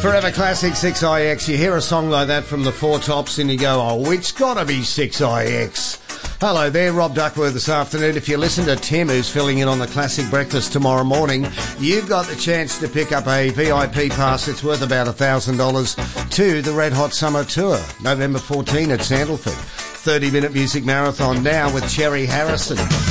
Forever Classic 6IX. You hear a song like that from the Four Tops and you go, oh, it's got to be 6IX. Hello there, Rob Duckworth this afternoon. If you listen to Tim, who's filling in on the Classic Breakfast tomorrow morning, you've got the chance to pick up a VIP pass. It's worth about $1,000 to the Red Hot Summer Tour, November 14 at Sandalford. 30-minute music marathon now with Cherry Harrison.